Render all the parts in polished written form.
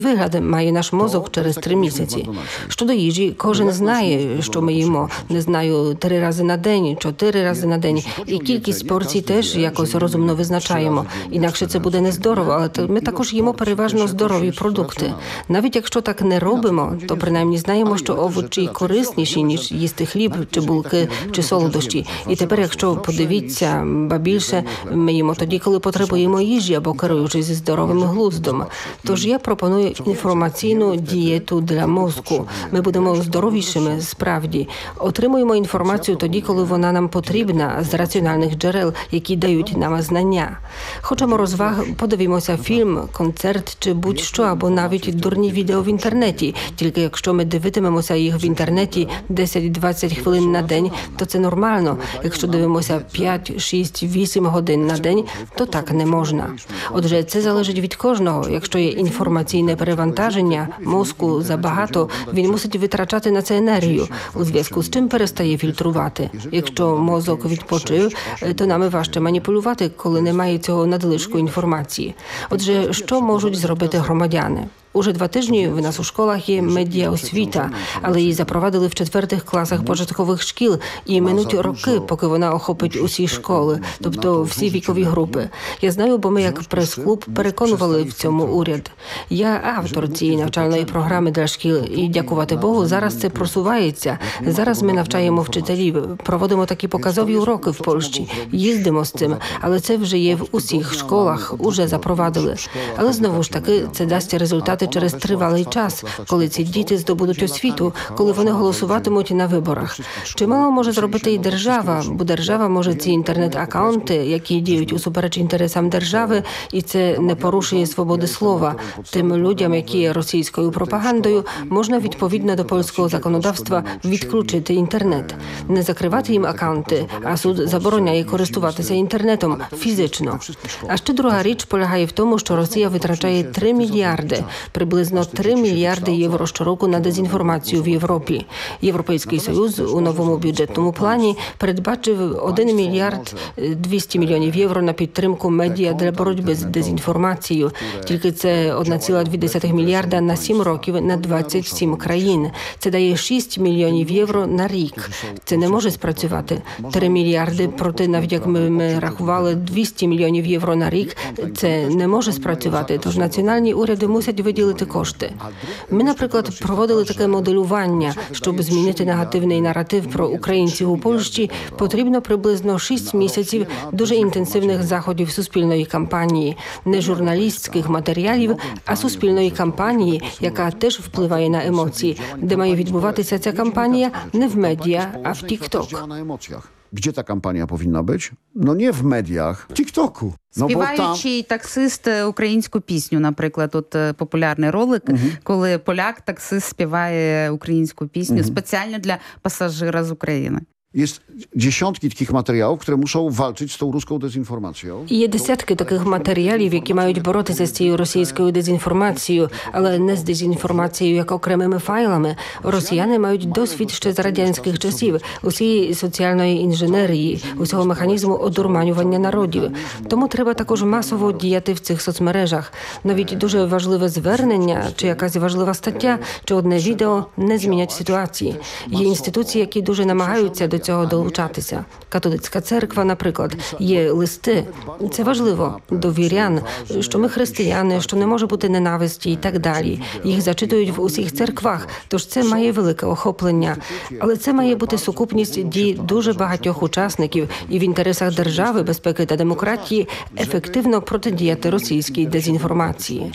Вигляд має наш мозок через 3 місяці. Щодо їжі, кожен знає, що ми їмо. Не знаю, 3 рази на день, 4 рази на день. І кількість порцій теж якось розумно визначаємо. Інакше це буде нездорово, але ми також їмо переважно здорові продукти. Навіть якщо так не робимо, то принаймні знаємо, що овочі корисніші, ніж їсти хліб, чи булки, чи солодощі. І тепер, якщо подивіться, ба більше, ми їмо тоді, коли потребуємо їжі або керуючись здоровим глуздом. Тож я пропоную інформаційну дієту для мозку. Ми будемо здоровішими, справді. Отримуємо інформацію тоді, коли вона нам потрібна, з раціональних джерел, які дають нам знання. Хочемо розваг, подивимося фільм, концерт чи будь-що, або навіть дурні відео в інтернеті. Тільки якщо ми дивитимемося їх в інтернеті 10-20 хвилин на день, то це нормально. Якщо дивимося 5, 6, 8 годин на день, то так не можна. Отже, це залежить від кожного. Якщо є інформаційне перевантаження мозку забагато, він мусить витрачати на це енергію, у зв'язку з чим перестає фільтрувати. Якщо мозок відпочив, то нами важче маніпулювати, коли немає цього надлишку інформації. Отже, що можуть зробити громадяни? Уже 2 тижні в нас у школах є медіаосвіта, але її запровадили в 4 класах початкових шкіл, і минуть роки, поки вона охопить усі школи, тобто всі вікові групи. Я знаю, бо ми як прес-клуб переконували в цьому уряд. Я автор цієї навчальної програми для шкіл, і, дякувати Богу, зараз це просувається. Зараз ми навчаємо вчителів, проводимо такі показові уроки в Польщі, їздимо з цим, але це вже є в усіх школах, уже запровадили. Але знову ж таки, це дасть результати через тривалий час, коли ці діти здобудуть освіту, коли вони голосуватимуть на виборах. Чимало може зробити і держава, бо держава може ці інтернет-акаунти, які діють усупереч інтересам держави, і це не порушує свободи слова. Тим людям, які є російською пропагандою, можна відповідно до польського законодавства відключити інтернет. Не закривати їм акаунти, а суд забороняє користуватися інтернетом фізично. А ще друга річ полягає в тому, що Росія витрачає 3 мільярди, приблизно 3 мільярди євро щороку на дезінформацію в Європі. Європейський Союз у новому бюджетному плані передбачив 1 мільярд 200 мільйонів євро на підтримку медіа для боротьби з дезінформацією. Тільки це 1,2 мільярда на 7 років на 27 країн. Це дає 6 мільйонів євро на рік. Це не може спрацювати. 3 мільярди, проте навіть як ми рахували 200 мільйонів євро на рік, це не може спрацювати. Тож національні уряди мусять виділити кошти. Ми, наприклад, проводили таке моделювання. Щоб змінити негативний наратив про українців у Польщі, потрібно приблизно 6 місяців дуже інтенсивних заходів суспільної кампанії. Не журналістських матеріалів, а суспільної кампанії, яка теж впливає на емоції, де має відбуватися ця кампанія не в медіа, а в TikTok. Gdzie ta kampania powinna być? No nie w mediach, w TikToku. Співаючий таксист українську пісню, наприклад, от популярний ролик, коли поляк-таксист співає українську пісню спеціально для пасажира з України. Jest dziesiątki takich materiałów, które muszą walczyć z tą ruską dezinformacją. Є десятки таких матеріалів, які мають боротися з цією російською дезінформацією, але не з дезінформацією як окремими файлами. Росіяни мають досвід ще з радянських часів, усієї соціальної інженерії, усього механізму одурманювання народів. Тому треба також масово діяти в цих соцмережах. Навіть дуже важливе звернення, чи якась важлива стаття, чи одне відео не змінять ситуації. Є інституції, які дуже намагаються до цього долучатися. Католицька церква, наприклад, є листи. Це важливо. До вірян, що ми християни, що не може бути ненависті і так далі. Їх зачитують в усіх церквах, тож це має велике охоплення. Але це має бути сукупність дій дуже багатьох учасників і в інтересах держави, безпеки та демократії ефективно протидіяти російській дезінформації.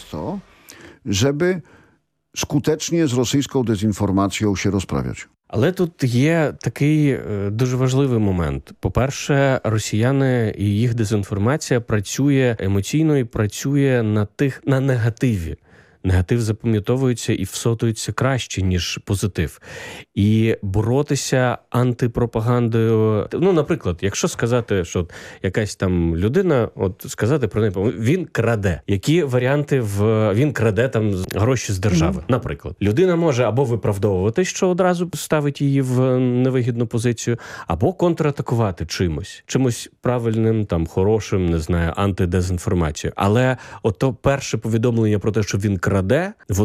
Żeby skutecznie z rosyjską dezinformacją się rozprawiać. Але тут є такий дуже важливий момент. По-перше, росіяни і їх дезінформація працює емоційно і працює на негативі. Негатив запам'ятовується і всотується краще, ніж позитив. І боротися антипропагандою... Ну, наприклад, якщо сказати, що якась там людина, от сказати про неї, він краде. Які варіанти він краде там гроші з держави, наприклад. Людина може або виправдовувати, що одразу ставить її в невигідну позицію, або контратакувати чимось правильним, там, хорошим, не знаю, антидезінформацією. Але ото перше повідомлення про те, що він краде, краде,